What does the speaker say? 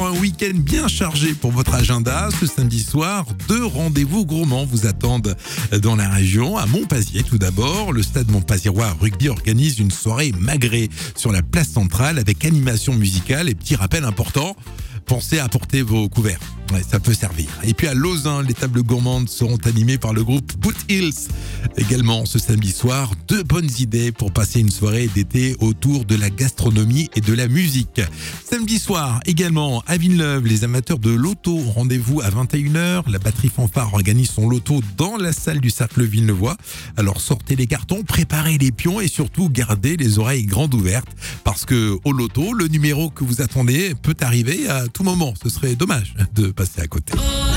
un week-end bien chargé pour votre agenda, ce samedi soir, 2 rendez-vous gourmands vous attendent dans la région. À Montpazier tout d'abord, le stade Montpazirois Rugby organise une soirée magrée sur la place centrale avec animation musicale et petit rappel important, pensez à apporter vos couverts. Ouais, ça peut servir. Et puis à Lausanne, les tables gourmandes seront animées par le groupe Boot Hills. Également ce samedi soir, 2 bonnes idées pour passer une soirée d'été autour de la gastronomie et de la musique. Samedi soir, également à Villeneuve, les amateurs de loto ont rendez-vous à 21h. La batterie fanfare organise son loto dans la salle du Cercle Villeneuvois. Alors sortez les cartons, préparez les pions et surtout gardez les oreilles grandes ouvertes parce que au loto, le numéro que vous attendez peut arriver à tout moment. Ce serait dommage de passer à côté.